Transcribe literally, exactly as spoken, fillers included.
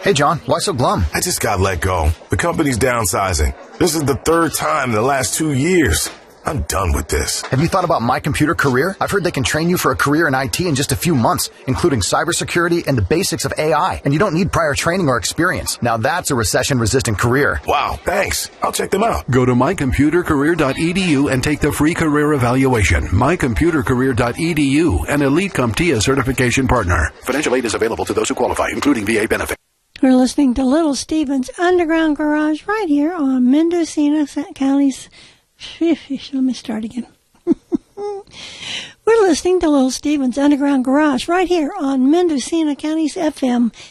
Hey, John, why so glum? I just got let go. The company's downsizing. This is the third time in the last two years. I'm done with this. Have you thought about My Computer Career? I've heard they can train you for a career in I T in just a few months, including cybersecurity and the basics of A I. And you don't need prior training or experience. Now that's a recession-resistant career. Wow, thanks. I'll check them out. Go to my computer career dot e d u and take the free career evaluation. my computer career dot e d u, an Elite CompTIA certification partner. Financial aid is available to those who qualify, including V A benefit. We're listening to Little Steven's Underground Garage right here on Mendocino County's... Let me start again. We're listening to Little Steven's Underground Garage right here on Mendocino County's F M